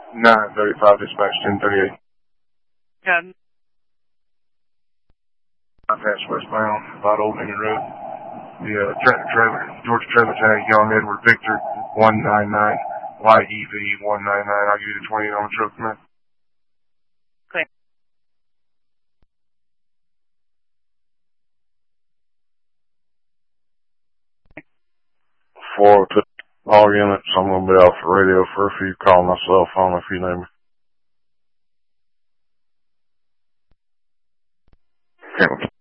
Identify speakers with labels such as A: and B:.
A: 935 dispatch 1038.
B: Yeah.
A: Bypass westbound, about Old Navy Road. The tractor trailer, Georgia trailer tag, Young Edward Victor 199, YEV 199. I'll give you the 20 on the truck, man.
B: Okay.
C: To all units, I'm going to be off the radio for a few. Call my cell phone if you need me.